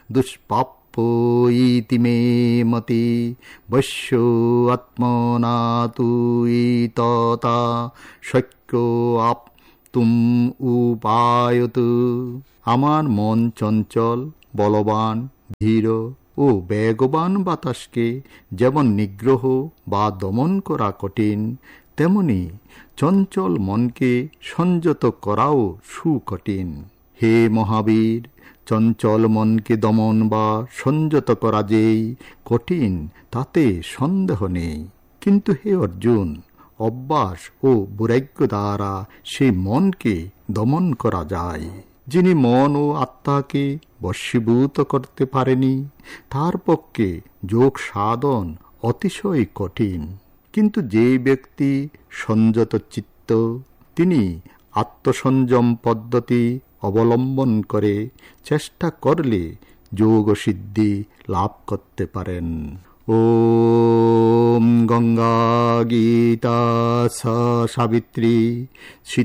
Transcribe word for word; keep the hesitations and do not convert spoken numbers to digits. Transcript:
দুষ্প্রাপ্য ইতি মে মতি বশ্য আত্মনা তু ইততা শক্য আপ্তুম উপায়ত। আমার মন চঞ্চল, বলবান, ধীর ও বেগবান বাতাসকে যেমন নিগ্রহ বা দমন করা কঠিন, তেমনি চঞ্চল মনকে সংযত করাও সুকঠিন। হে মহাবীর, চঞ্চল মনকে দমন বা সংযত করা যেই কঠিন তাতে সন্দেহ নেই, কিন্তু হে অর্জুন, অভ্যাস ও বৈরাগ্য দ্বারা সেই মনকে দমন করা যায়। যিনি মন ও আত্মাকে বশীভূত করতে পারেনি, তার পক্ষে যোগ সাধন অতিশয় কঠিন। কিন্তু যে ব্যক্তি সংযত চিত্ত, তিনি আত্মসংযম পদ্ধতি অবলম্বন করে চেষ্টা করলে যোগ সিদ্ধি লাভ করতে পারেন। ওম গঙ্গা গীতা স সাবিত্রী